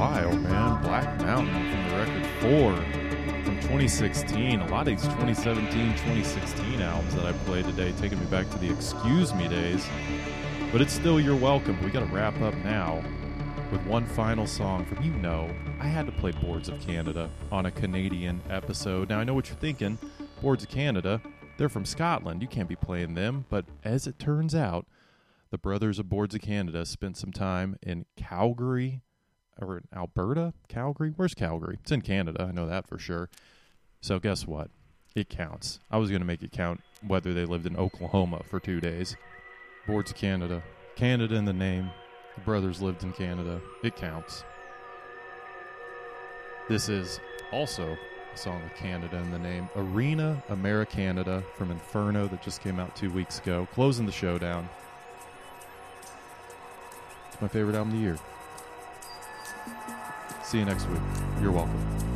while, man. Black Mountain from the record 4 from 2016. A lot of these 2017, 2016 albums that I played today taking me back to the Excuse Me days. But it's still You're Welcome. We got to wrap up now with one final song from, I had to play Boards of Canada on a Canadian episode. Now, I know what you're thinking. Boards of Canada, they're from Scotland. You can't be playing them. But as it turns out, the brothers of Boards of Canada spent some time in Calgary, or in Alberta? Calgary? Where's Calgary? It's in Canada. I know that for sure. So guess what? It counts. I was going to make it count whether they lived in Oklahoma for 2 days. Boards of Canada. Canada in the name. The brothers lived in Canada. It counts. This is also a song with Canada in the name. Arena Americanada from Inferno that just came out 2 weeks ago. Closing the show down. It's my favorite album of the year. See you next week. You're welcome.